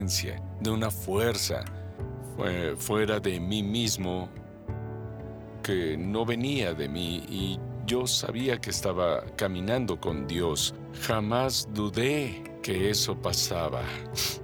de una fuerza fuera de mí mismo que no venía de mí y yo sabía que estaba caminando con Dios. Jamás dudé que eso pasaba.